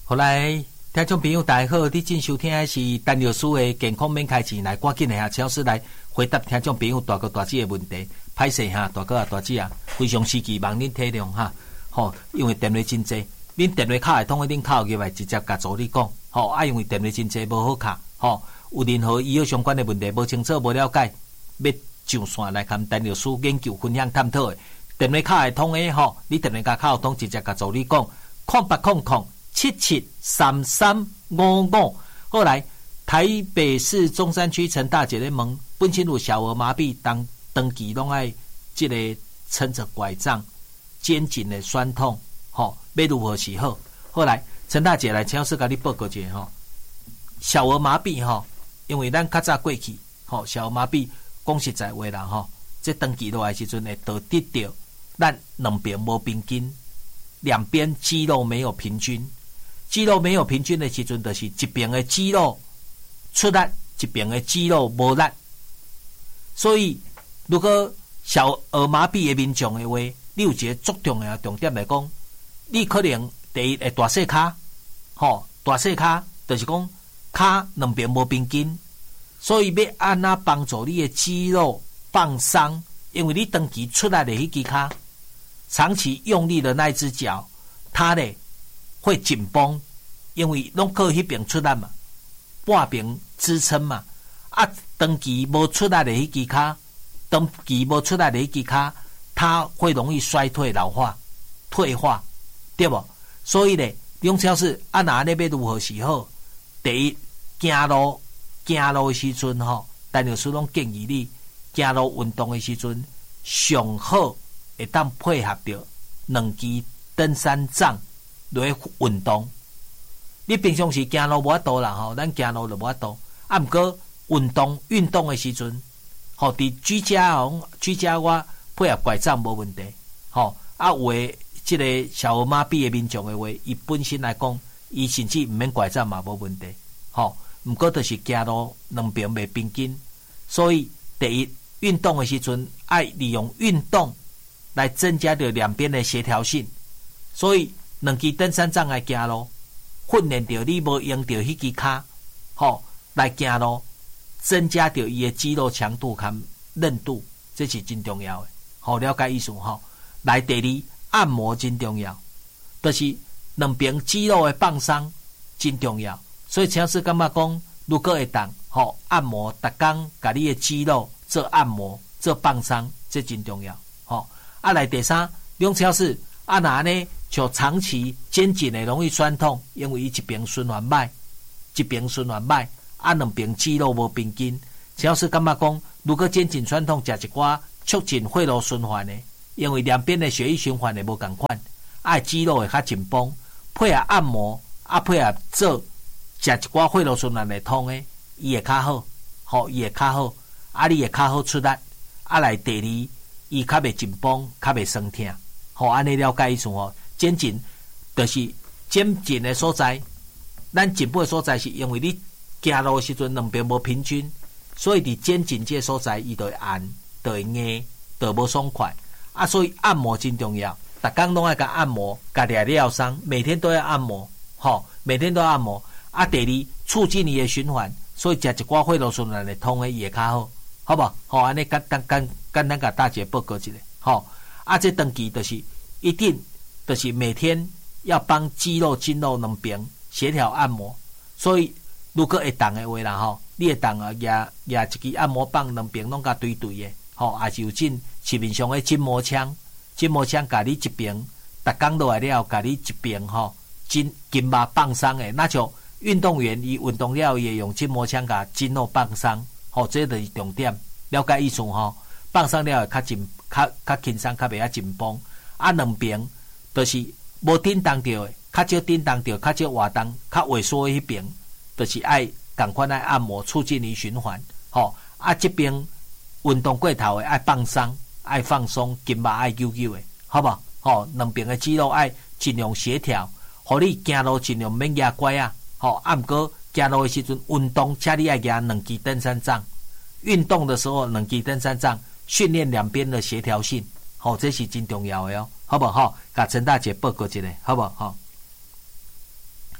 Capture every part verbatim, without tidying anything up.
后来听众朋友大家好，你正收听的是陈老师的健康免开钱，来赶紧的哈，陈老师来回答听众朋友大哥大姐的问题。歹势哈，大哥啊大姐啊，非常时期望恁体谅哈。吼、哦，因为电话真济，恁电话卡会通，恁卡有入来直接甲助理讲。吼、哦，啊，因为电话真济无好卡。吼、哦，有任何医药相关的问题无清楚无了解，要上线来跟陈老师研究分享探讨的。电话卡会通的吼、哦，你电话卡卡有通，直接甲助理讲，空八空空七七三三五五。后来台北市中山区陈大姐的问，本身有小儿麻痹，当长期拢爱这个撑着拐杖，肩颈的酸痛，吼、哦，要如何是好？后来陈大姐来请老师甲你报告一下吼，小儿麻痹吼，因为咱较早过去，吼，小儿麻痹讲实在话啦吼，这长期落来时阵会导致到咱两边无平均，两边肌肉没有平均，肌肉没有平均的时阵，就是一边的肌肉出力，一边的肌肉无力，所以如果小儿麻痹的民众的话，你有一个足重要的重点来讲，你可能第一会大细骹，吼，大细骹就是讲骹两边无平均，所以要安怎帮助你的肌肉放松，因为你长期出来的迄支骹，长期用力的那一只脚，它呢会紧绷，因为拢靠迄边出力嘛，半边支撑嘛，啊，长期无出来的迄支骹。长期无出来的一支骹，它会容易衰退、老化、退化，对不？所以呢，用超市啊，哪那要如何是好？第一，行路，行路的时阵吼，陈老师拢建议你行路运动的时阵，上好会当配合着两支登山杖来运动。你平常时行路无法度啦吼，咱行路就无法度，啊，毋过运动运动的时阵。吼，伫居家哦，居家我配合拐杖无问题。吼，啊，有诶，即个小儿麻痹的民众诶话，伊本身来讲，伊甚至毋免拐杖嘛无问题。吼，毋过就是行路两边袂平均，所以第一运动的时阵，爱利用运动来增加着两边的协调性。所以两支登山杖来行路，训练着你无用着迄支骹，吼，来行路。增加掉伊的肌肉强度和韧度，这是真重要的。好，了解意思吼。来第二，按摩真重要，就是两边肌肉的放松真重要。所以强师感觉讲，如果会当吼按摩，逐工甲你的肌肉做按摩、做放松，这真重要。吼，啊来第三，用超市啊哪呢？就长期肩颈的容易酸痛，因为伊一边循环歹，一边循环歹。啊，两边肌肉无平均，只要是感觉讲，如果肩颈酸痛，食一寡促进血路循环的，因为两边的血液循环的无共款，啊，肌肉会较紧绷，配合按摩，啊，配合做食一寡血路循环会通的，伊会较好，吼，伊会较好，啊，你会较好出力，啊，来第二，伊较袂紧绷，较袂酸痛，吼，安尼了解意思吼，肩颈就是肩颈的所在，咱颈部的所在是因为你。行路的时阵两边无平均，所以伫肩颈这所在，伊就会按，就会硬，就无爽快。啊，所以按摩真重要，逐工拢爱甲按摩，家己也疗伤，每天都要按摩，吼，每天都要按摩。啊，第二促进你的循环，所以食一寡血路循环会通的也较好，好不？好，安尼简单简简单甲大姐报告一下，吼。啊，这长期就是一定就是每天要帮肌肉、筋肉两边协调按摩，所以。如果会当的话啦吼，你会当啊，拿拿一支按摩棒两边拢甲对对的，吼，也是有进市面上的筋膜枪，筋膜枪甲你一边，逐工落来了，甲你一边吼，筋筋肉放松的，那就运动员伊运动了也用筋膜枪甲筋肉放松，吼，这就是重点，了解意思吼，放松了会较紧，较较轻松，较袂遐紧绷，啊，两边就是无震动着的，较少震动着，较少活动，较萎缩的迄边。就是爱赶快来按摩，促进你循环。吼、哦、啊，这边运动过头的爱放松，爱放松，筋肉爱揪揪的，好不好？吼、哦，两边的肌肉爱尽量协调，互你行路尽量免压拐啊。吼、哦，啊，毋过行路的时阵运动，请你爱压两支登山杖。运动的时候，两支登山杖训练两边的协调性。吼、哦，这是真重要的哦，好不好？甲陈大姐报告一下，好不好？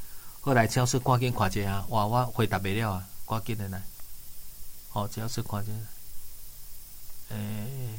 后来陈老师赶紧看一下，哇，我回答袂了啊，赶紧的来。好，陈老师看一下，诶、欸，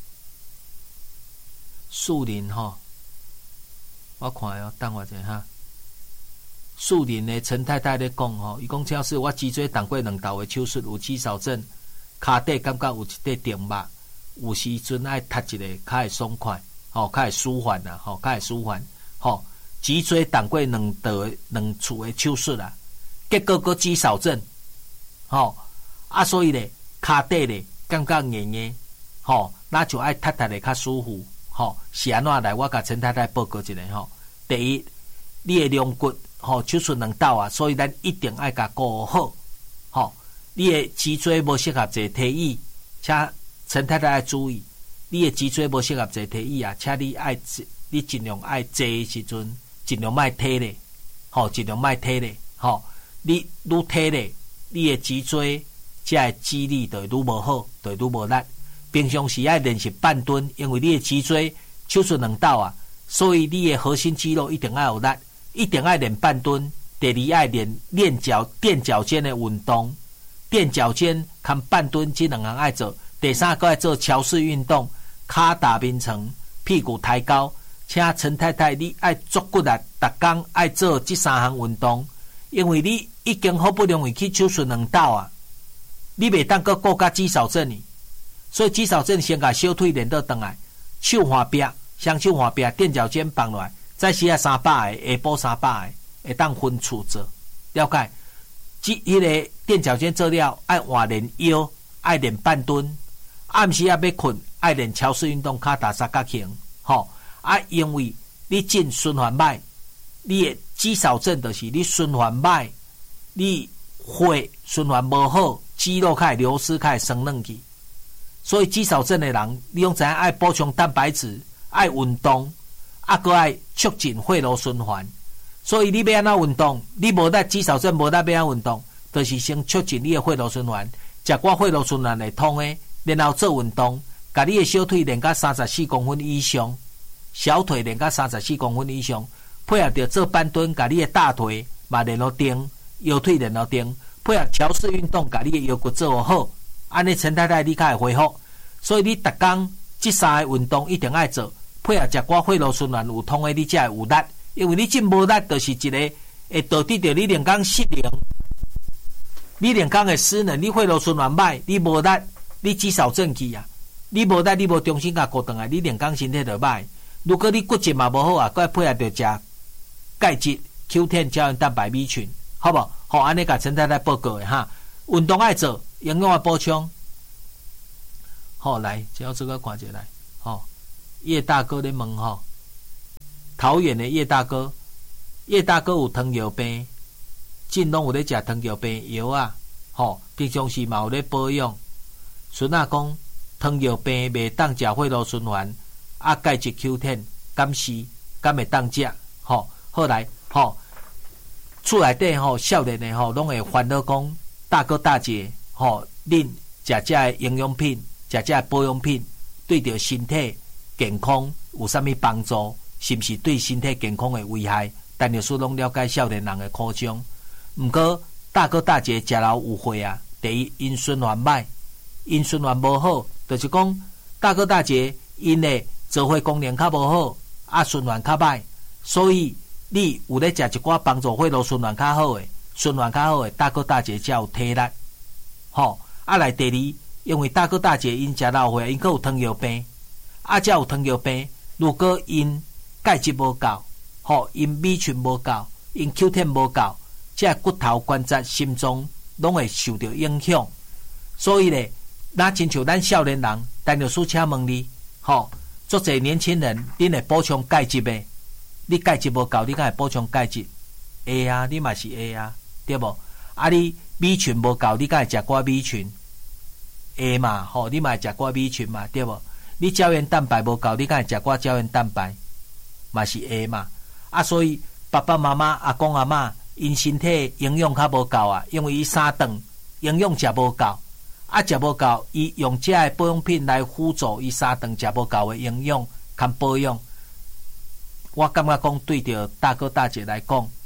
树林吼，我看哦，等我一下哈。树林的陈太太咧讲吼，伊讲陈老师，我脊椎动过两道的手术，有肌少症，骹底感觉有一块定脉，有时阵爱踢一个，较会爽快，吼，较会舒缓啦，吼，较会舒缓，吼。脊椎动过两道两处的手术啦，结果个肌少症，吼啊，所以咧骹底咧感觉硬硬，吼，那就爱踢踢咧较舒服，吼，是安怎来？我甲陈太太报告一下吼。第一，你的龙骨吼手术两道啊，所以咱一定爱甲顾好，吼，你的脊椎无适合坐梯椅，且陈太太爱注意，你的脊椎无适合坐梯椅啊，且你爱你尽量爱坐的时阵。尽量莫推咧，吼，尽量莫推咧，吼，你愈推咧，你的脊椎才会肌力就会愈无好，就会愈无力。平常时爱练习半蹲，因为你的脊椎手术两道啊，所以你的核心肌肉一定要有力，一定要练半蹲。第二爱练练脚垫脚尖的运动，垫脚尖跟半蹲这两项爱做。第三个爱做桥式运动，骹打边床，屁股抬高。请陈太太，你爱足骨力，逐工爱做这三项运动，因为你已经好不容易去手术两道啊，你袂当阁顾甲肌少症呢，所以肌少症先甲小腿练倒转来，手换壁，双手换壁，垫脚尖放落来，再时啊三百个，下晡三百个，会当分处做，了解？即迄个垫脚尖做了，爱换练腰，爱练半蹲，暗时啊要困，爱练桥式运动，骹踏三角形，吼。啊，因为你进循环歹，你的肌少症就是你循环歹，你血循环无好，肌肉开始流失，开始生冷去。所以肌少症的人，你用知影爱补充蛋白质，爱运动，啊，搁爱促进血路循环。所以你要安怎运动？你无得肌少症无得要安怎运动，就是先促进你的血路循环，食寡血路循环会通的，然后做运动，甲你的小腿练到三十四公分以上。小腿练到三十四公分以上，配合着做半蹲，甲你的大腿嘛练到定，腰腿练到定，配合桥式运动，甲你的腰骨做好，安尼陈太太你才会恢复。所以你逐工这三个运动一定爱做，配合食寡血路循环有通的，你才会有力。因为你这无力，就是一个会导致着你练工失灵，你练工的失能，你血路循环歹，你无力，你肌少症去啊，你无力，你无重新甲顾倒来，你练工身体就歹。如果你骨质嘛无好啊，佮配合着食钙质、Q 十 胶原蛋白 B 群，好不好？好，安尼甲陈太太报告的哈。运动爱做，营养爱补充。好，来，只要这个看起来，好，叶大哥咧问吼，桃园的叶大哥，叶大哥有糖尿病，近拢有咧食糖尿病药啊，吼，平常时嘛有咧保养。孙仔讲，糖尿病袂当食血路循环。啊，钙质 Q 十 敢是敢会当食？吼，后来吼，厝内底吼，少年的吼，拢会烦恼讲，大哥大姐吼，恁食这的营养品，食这的保养品，对着身体健康有啥物帮助？是不是对身体健康的危害？但有时拢了解少年人的苦衷。毋过大哥大姐食了有血啊，第一因循环歹，因循环无好，就是讲大哥大姐因的造血功能较无好，啊循环较歹，所以你有咧食一寡帮助血路循环较好诶，循环较好诶，大哥大姐才有体力。吼，啊来第二，因为大哥大姐因食老血，因佫有糖尿病，啊才有糖尿病。如果因钙质无够，吼，因 B 群无够，因 Q 十 无够，这骨头、关节、心脏拢会受到影响。所以咧，那亲像咱少年人，陈律师请问你，吼。做者年轻人，恁会补充钙质呗？你钙质无够，你敢会补充钙质？会啊，你嘛是会啊，对无？啊，你 B 群无够，你敢会食寡 B 群？会嘛，吼，你嘛会食寡 B 群嘛，对无？你胶原蛋白无够，你敢会食寡胶原蛋白？嘛是会嘛？啊，所以爸爸妈妈、阿公阿嬷，因身体营养较无够啊，因为伊三顿营养食无够。啊，食无够，伊用这的保养品来辅助伊三顿食无够的营养跟保养。我感觉讲对着大哥大姐来讲，吼，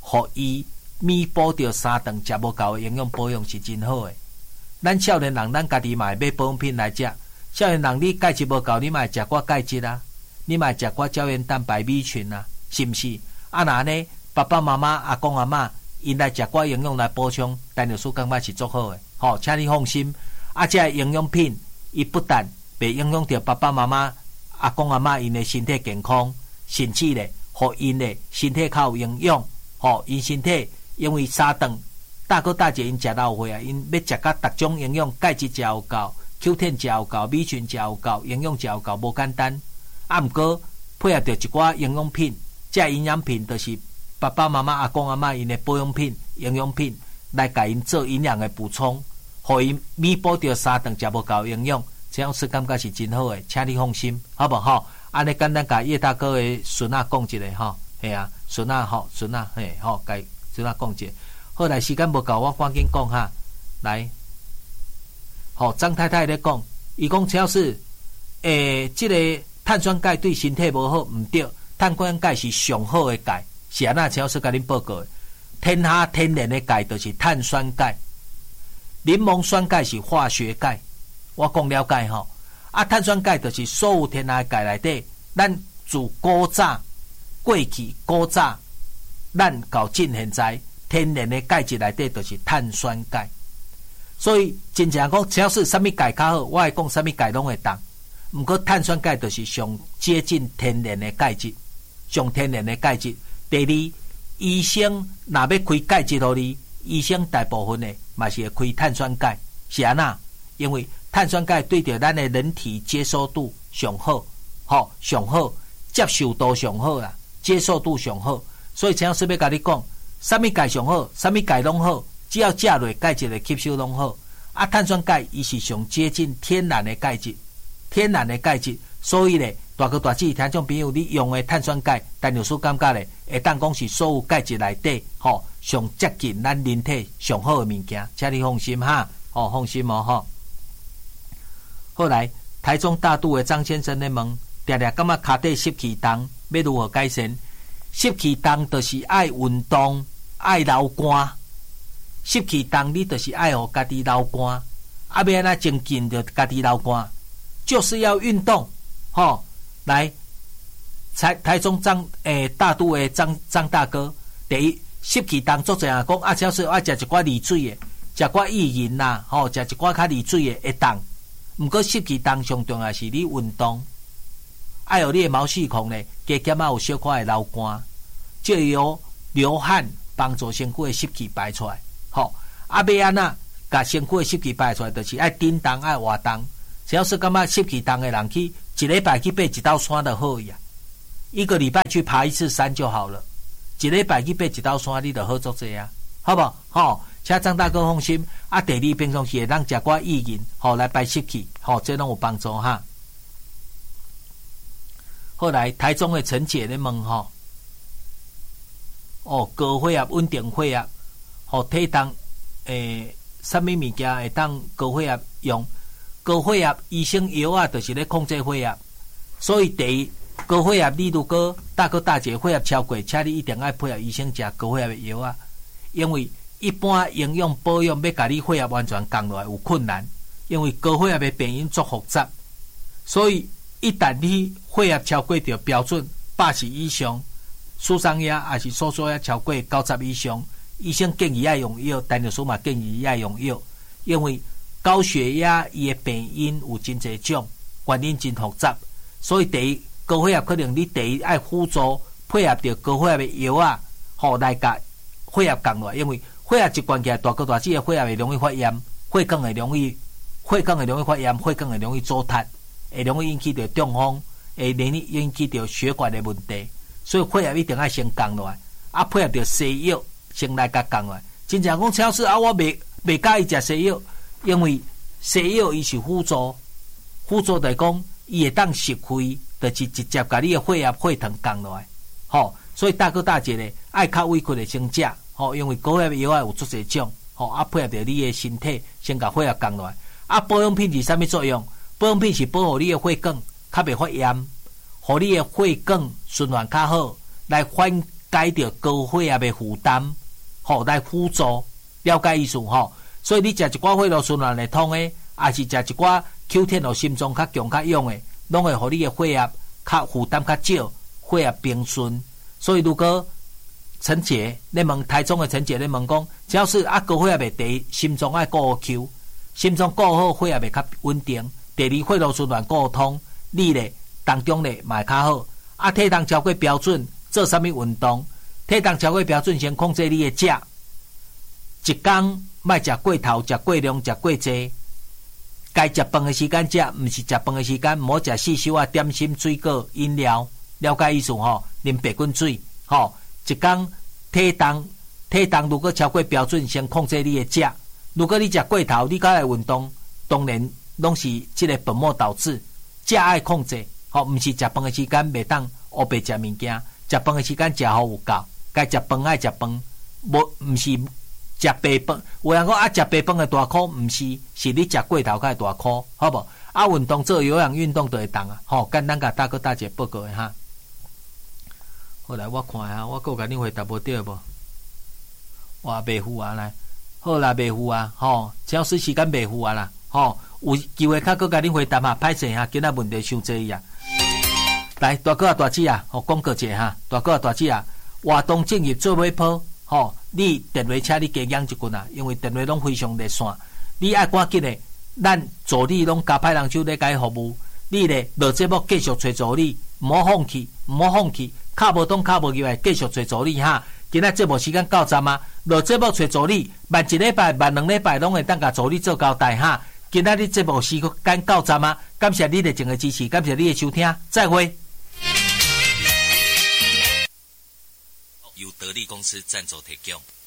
互伊弥补掉三顿食无够的营养保养是真好的。咱少年人，咱家己嘛会买保养品来食。少年人，你钙质无够，你嘛会食寡钙质啊，你嘛会食寡胶原蛋白、米群啊，是毋是？啊，那呢，爸爸妈妈、阿公阿嬷，因来食寡营养来补充，陈律师感觉是足好的。吼、哦，请你放心。啊，这营养品，伊不但袂影响到爸爸妈妈、阿公阿嬷因的身体健康，甚至咧，互因的身体较有营养。吼、哦，因身体因为三顿大哥大姐因食到会啊，因要食到逐种营养，钙质食有够。Q 十食有够，米群食有够，营养食有够，无简单。啊，毋过配合着一寡营养品，这营养品就是爸爸妈妈、阿公阿嬷因的保养品、营养品，来甲因做营养的补充，互因弥补着三顿食无够营养。这样是感觉是真好的，请你放心，好不好？安尼简单甲叶大哥的孙仔讲一下吼，系啊，孙仔吼，孙仔嘿吼，甲孙仔讲一下。后来时间无够，我赶紧讲哈，来。好、哦，张太太咧讲，伊讲只要是诶，即、这个碳酸钙对身体无好，毋对，碳酸钙是上好的钙，是安那？只要是甲恁报告的，天下天然的钙就是碳酸钙，柠檬酸钙是化学钙。我讲了解吼，啊，碳酸钙就是所有天然的钙内底，咱自古早过去古早，咱到近现在天然的钙质内底就是碳酸钙。所以真正讲，只要是啥物钙较好，我会讲啥物钙拢会当。毋过碳酸钙就是上接近天然的钙质，上天然的钙质。第二，医生若要开钙质互你，医生大部分的嘛是会开碳酸钙，是安那？因为碳酸钙对着咱的人体接受度上好，吼、哦、上好，接受度上好啦，接受度上好。所以只要是要甲你讲，啥物钙上好，啥物钙拢好。只要食落钙质的吸收拢好，啊，碳酸钙伊是上接近天然的钙质，天然的钙质，所以咧，大哥大姐听众朋友，你用的碳酸钙，陈律师感觉咧，会当讲是所有钙质内底，吼、哦，上接近咱人体上好的物件，请你放心哈，哦，放心哦，吼、哦。后来台中大肚的张先生咧问，常常感觉脚底湿气重，要如何改善？湿气重就是爱运动，爱流汗。湿气重，你就是爱互家己流汗，啊，要安怎增进着家己流汗，就是要运动，吼、哦。来，台台中张诶、欸、大肚的张张大哥，第一湿气重，作者人讲啊，只要是爱食一寡利水的，食寡薏仁啦，吼、哦，食一寡较利水的会当。毋过湿气重上重要是你运动，爱互你的毛细孔咧加减啊有小可的流汗，借由流汗帮助身躯的湿气排出来。好、哦，啊，要安那，甲身躯的湿气排出来，就是爱顶动爱活动。只要是感觉湿气重的人去，一礼拜去爬一道山就好呀。一个礼拜去爬一次山就好了。一礼拜去爬一道山，你就好做这啊，好不好？好、哦，请张大哥放心。啊，第二平常时会当食寡薏仁，好、哦、来排湿气，好、哦，这拢有帮助哈。后来台中的陈姐咧问吼，哦，高血压、稳定血压。哦，体重诶，啥物物件会当高血压用？高血压医生药啊，就是咧控制血压。所以第一，高血压你如果大哥大姐血压超过，请你一定要配合医生食高血压的药啊。因为一般营养保养要甲你血压完全降落来有困难，因为高血压的病因足复杂。所以一旦你血压超过着标准八十以上，输送压还是收缩压超过九十以上。医生建议爱用药，陈律师嘛建议爱用药，因为高血压伊的病因有真侪种，原因真复杂，所以第一高血压可能你第一爱辅助配合着高血压的药啊，吼来甲血压降落来，因为血压一关起来，大哥大姐的血压会容易发炎，血管会容易血管会容易发炎，血管会容易阻塞，会容易引起着中风，会容易引起着血管的问题，所以血压一定要先降落来，啊配合着西药。先来甲讲啊，真正讲超市啊，我袂袂介意食西药，因为西药伊是辅助，辅助来讲，伊会当食开，就是直接甲你的血压、血糖降落来，吼、哦。所以大哥大姐咧，爱较委屈的先食，吼、哦，因为高血压药啊有足侪种，吼、哦，啊配合着你的身体，先甲血压降落来。啊，保养品是啥物作用？保养品是保护你的血管，较袂发炎，互你的血管循环较好，来缓改着高血压的负担，吼来辅助，了解意思吼。所以你食一寡血路循环会通的，也是食一寡 Q 十 互心脏较强较勇的，拢会互你的血压较负担较少，血压平顺。所以如果陈姐咧问台中的陈姐咧问讲，只要是啊高血压袂低，心脏爱顾好 Q， 心脏顾好，血压袂较稳定。第二，血路循环顾通，你咧当中咧嘛会较好。啊，体重超过标准，做啥物运动？体重超过标准，先控制你的食，一天莫食过头，食过量，食过济。该食饭的时间食，毋是食饭的时间，莫食四小啊点心、水果、饮料。了解意思吼？啉白滚水吼。一天体重体重如果超过标准，先控制你的食。如果你食过头，你甲来运动，当然拢是即个本末倒置。食爱控制，吼，毋是食饭的时间袂当黑白食物件，食饭的时间食好有够。该食饭爱食饭，无毋是食白饭。有人讲啊，食白饭的大箍，毋是，是你食过头才大箍，好无？啊，运动做有氧运动就会当啊，吼，简单甲大哥大姐报告的哈。好来，我看下，我够甲你回答无对无？哇，袂赴啊来，好啦，袂赴啊，吼，超时时间袂赴啊啦，吼，有机会较够甲你回答哈，歹势哈，今仔问题伤济啊。来，大哥啊，大姐啊，吼，广告者哈，大哥啊，大姐啊，活动正业做尾鋪，吼，你电话车你加养一棍啊，因为电话拢非常热线，你爱赶紧的，咱助理拢加派人手咧甲服务，你咧落节目继续找助理，唔好放弃，唔好放弃。卡无东卡无入来，继续找助理哈。今仔节目时间到站啊，落节目找助理，万一礼拜、万两礼拜拢会当甲助理做交代哈。今仔日节目时间到站啊，感谢你的整个支持，感谢你的收听，再会。由得力公司赞助提供。